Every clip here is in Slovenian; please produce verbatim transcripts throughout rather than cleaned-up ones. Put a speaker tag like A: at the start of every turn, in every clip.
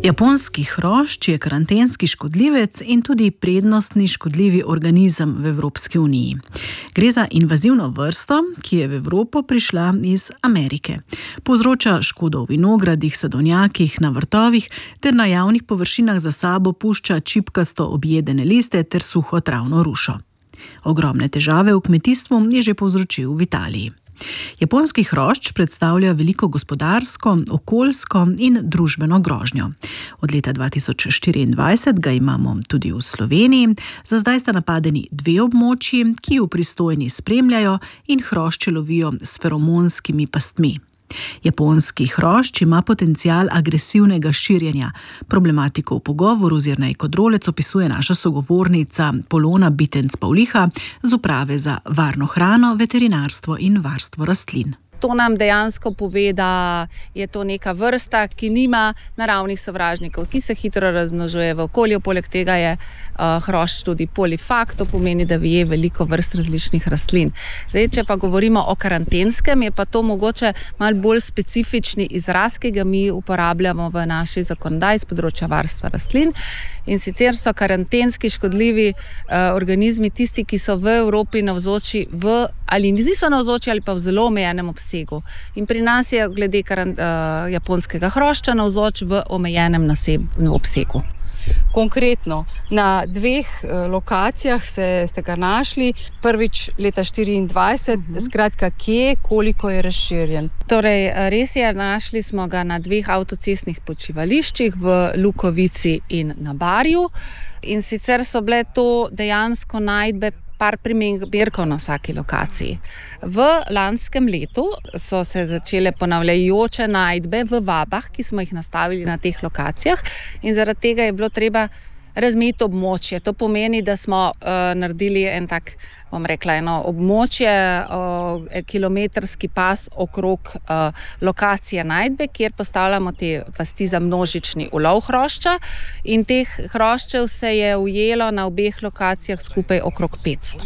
A: Japonski hrošč je karantenski škodljivec in tudi prednostni škodljivi organizem v Evropski uniji. Gre za invazivno vrsto, ki je v Evropo prišla iz Amerike. Povzroča škodo v vinogradih, sadovnjakih, na vrtovih ter na javnih površinah za sabo pušča čipkasto objedene liste ter suho travno rušo. Ogromne težave v kmetijstvu je že povzročil v Italiji. Japonski hrošč predstavlja veliko gospodarsko, okoljsko in družbeno grožnjo. Od leta dva tisoč štiriindvajset ga imamo tudi v Sloveniji. Za zdaj sta napadeni dve območji, ki ju pristojni spremljajo in hrošče lovijo s feromonskimi pastmi. Japonski hrošč ima potencial agresivnega širjenja. Problematiko v pogovoru z Jernej Kodrolec opisuje naša sogovornica Polona Bitenc-Pavliha z Uprave za varno hrano, veterinarstvo in varstvo rastlin.
B: To nam dejansko pove, da je to neka vrsta, ki nima naravnih sovražnikov, ki se hitro razmnožuje v okolju. Poleg tega je uh, hrošč tudi polifak, to pomeni, da je veliko vrst različnih rastlin. Zdaj, če pa govorimo o karantenskem, je pa to mogoče malo bolj specifični izraz, ki ga mi uporabljamo v naši zakonodaji z področja varstva rastlin. In sicer so karantenski škodljivi uh, organizmi tisti, ki so v Evropi navzoči v, ali niso navzoči ali pa v zelo omejenem obsegu. In pri nas je glede karant, uh, japonskega hrošča navzoč v omejenem naseb, obsegu.
C: Konkretno, na dveh lokacijah se, ste ga našli, prvič leta štiriindvajset, uh-huh. Skratka, kje, koliko je razširjen?
B: Torej, res je, našli smo ga na dveh avtocestnih počivališčih v Lukovici in na Barju. In sicer so bile to dejansko najdbe par primerkov na vsaki lokaciji. V lanskem letu so se začele ponavljajoče najdbe v vabah, ki smo jih nastavili na teh lokacijah, in zaradi tega je bilo treba razmeti območje. To pomeni, da smo uh, naredili en tak, bom rekla, eno območje, uh, kilometrski pas okrog uh, lokacije najdbe, kjer postavljamo te pasti za množični ulov hrošča, in teh hroščev se je ujelo na obeh lokacijah skupaj okrog petsto.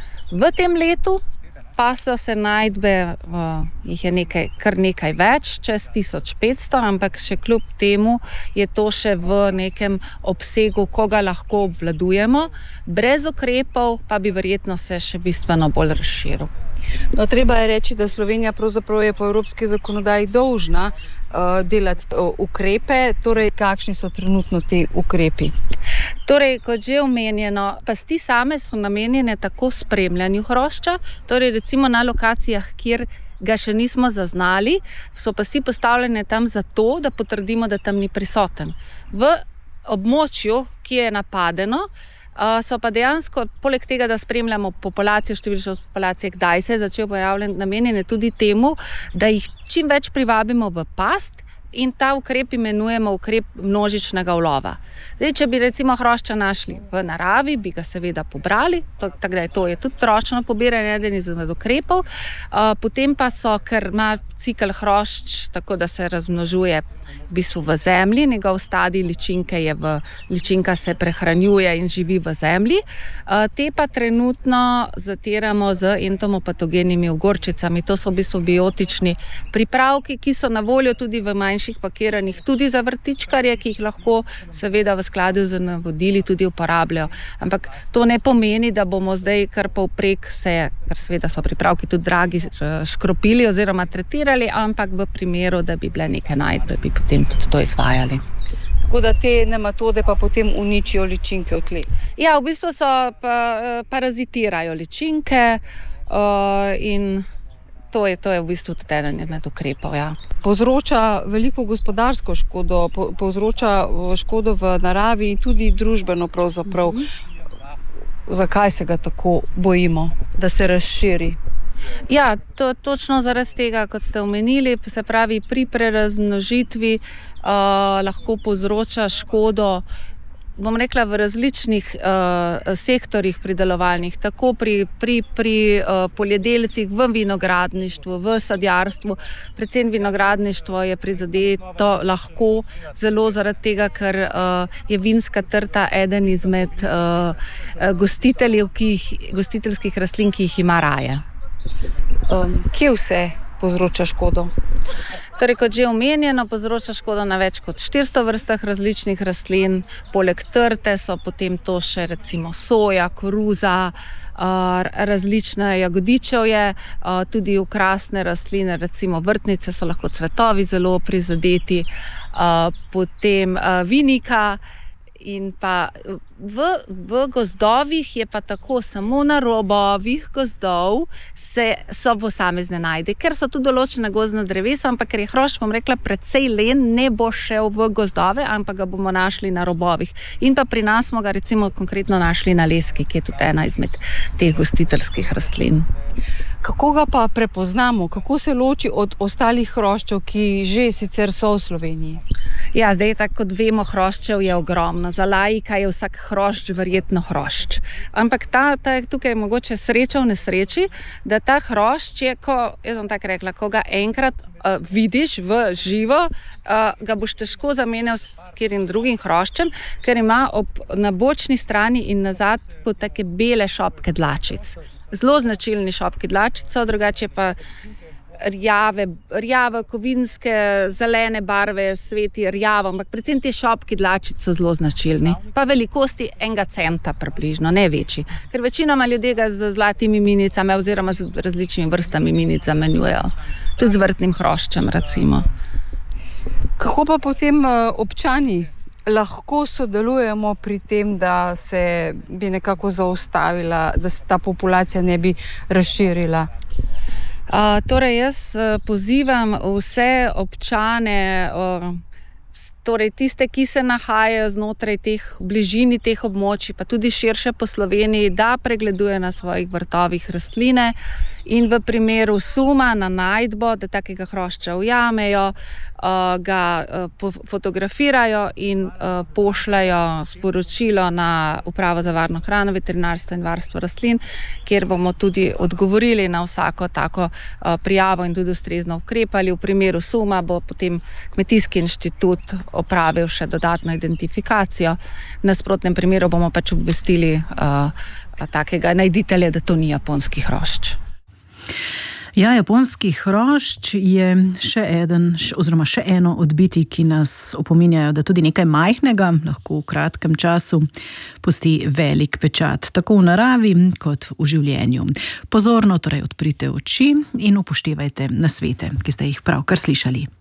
B: V tem letu pa so se najdbe, uh, jih je nekaj, kar nekaj več, čez tisoč petsto, ampak še kljub temu je to še v nekem obsegu, ko ga lahko obvladujemo, brez ukrepov pa bi verjetno se še bistveno bolj razširil.
C: No, treba je reči, da Slovenija pravzaprav je po evropski zakonodaji dolžna uh, delati uh, ukrepe, torej kakšni so trenutno ti ukrepi?
B: Torej, kot že omenjeno, pasti same so namenjene tako spremljanju hrošča, torej recimo na lokacijah, kjer ga še nismo zaznali, so pasti postavljene tam zato, da potrdimo, da tam ni prisoten. V območju, ki je napadeno, so pa dejansko, poleg tega, da spremljamo populacijo, številčnost populacije, kdaj se je začel pojavljati, namenjene tudi temu, da jih čim več privabimo v past, in ta ukrep imenujemo ukrep množičnega ulova. Zdaj, če bi recimo hrošča našli v naravi, bi ga seveda pobrali, tako da je to je tudi ročno pobiranje, eden izmed ukrepov. Uh, potem pa so, ker ima cikel hrošč, tako da se razmnožuje v bistvu v zemlji, njegov stadij ličinke je v, ličinka se prehranjuje in živi v zemlji. Uh, te pa trenutno zatiramo z entomopatogenimi ogorčicami. To so v bistvu biotični pripravki, ki so na voljo tudi v manjših pakiranih, tudi za vrtičkarje, ki jih lahko seveda v skladu z navodili tudi uporabljajo. Ampak to ne pomeni, da bomo zdaj kar povprek vse, ker seveda so pripravki tudi dragi, škropili oziroma tretirali, ampak v primeru, da bi bile neke najdbe, bi potem tudi to izvajali.
C: Tako da te nematode pa potem uničijo ličinke v tleh.
B: Ja, v bistvu so pa, parazitirajo ličinke uh, in to je, to je v bistvu tudi eden med ukrepov, ja.
C: Povzroča veliko gospodarsko škodo, po, povzroča škodo v naravi in tudi družbeno pravzaprav. Mm-hmm. Zakaj se ga tako bojimo, da se razširi?
B: Ja, to točno zaradi tega, kot ste omenili, se pravi, pri prerazmnožitvi uh, lahko povzroča škodo, bom rekla, v različnih uh, sektorjih pridelovalnih, tako pri, pri, pri uh, poljedelcih, v vinogradništvu, v sadjarstvu. Predvsem vinogradništvo je prizadeto lahko zelo zaradi tega, ker uh, je vinska trta eden izmed uh, gostiteljev, ki jih, gostiteljskih rastlin, ki jih ima raje.
C: Um, kje vse povzroča škodo?
B: Torej, kot že omenjeno, povzroča škodo na več kot štiristo vrstah različnih rastlin. Poleg trte so potem to še recimo soja, koruza, različne jagodičevje, tudi okrasne rastline, recimo vrtnice so lahko cvetovi zelo prizadeti, potem vinika. In pa v, v gozdovih je pa tako, samo na robovih gozdov se, so posamezne najde, ker so tu določena gozdna drevesa, ampak ker je hrošč, bom rekla, precej len, ne bo šel v gozdove, ampak ga bomo našli na robovih. In pa pri nas smo ga recimo konkretno našli na leski, ki je tudi ena izmed teh gostiteljskih rastlin.
C: Kako ga pa prepoznamo? Kako se loči od ostalih hroščev, ki že sicer so v Sloveniji?
B: Ja, zdaj tako kot vemo, hroščev je ogromno. Za laika je vsak hrošč verjetno hrošč. Ampak ta, ta tukaj je mogoče sreča v nesreči, da ta hrošč je, ko, jaz bom tako rekla, ko ga enkrat uh, vidiš v živo, uh, ga boš težko zamenjal s katerim drugim hroščem, ker ima ob, na bočni strani in na zadku take bele šopke dlačic. Zelo značilni šopki dlačic so, drugače pa rjave, rjave, kovinske, zelene barve, sveti rjavo, ampak predvsem te šopki dlačic so zelo značilni. Pa velikosti enega centa približno, ne večji. Ker večinoma ljudje ga z zlatimi minicami oziroma z različnimi vrstami minic zamenjujejo. Tudi z vrtnim hroščem, recimo.
C: Kako pa potem občani lahko sodelujemo pri tem, da se bi nekako zaustavila, da se ta populacija ne bi razširila?
B: Uh, torej, jaz uh, pozivam vse občane, uh, torej tiste, ki se nahajajo znotraj teh, v bližini teh območij, pa tudi širše po Sloveniji, da pregleduje na svojih vrtovih rastline in v primeru suma na najdbo, da takega hrošča ujamejo, uh, ga uh, fotografirajo in uh, pošljajo sporočilo na Upravo za varno hrano, veterinarstvo in varstvo rastlin, kjer bomo tudi odgovorili na vsako tako uh, prijavo in tudi ustrezno ukrepali. V primeru suma bo potem Kmetijski inštitut opravil še dodatno identifikacijo. V nasprotnem primeru bomo pač obvestili uh, takega najditelja, da to ni japonski hrošč.
A: Ja, japonski hrošč je še eden, oziroma še eno od bitij, ki nas opominjajo, da tudi nekaj majhnega lahko v kratkem času pusti velik pečat, tako v naravi kot v življenju. Pozorno torej odprite oči in upoštevajte nasvete, ki ste jih pravkar slišali.